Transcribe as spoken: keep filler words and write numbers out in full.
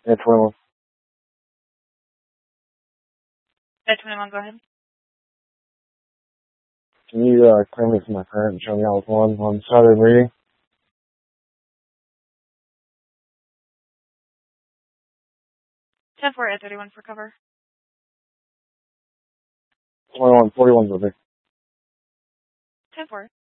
Yeah, twenty-one. Yeah, twenty-one, go ahead. Can you uh, claim me for my parent and show me how it's one on Saturday meeting? ten four, eight thirty-one for cover. twenty-one, forty-one's with me. ten four.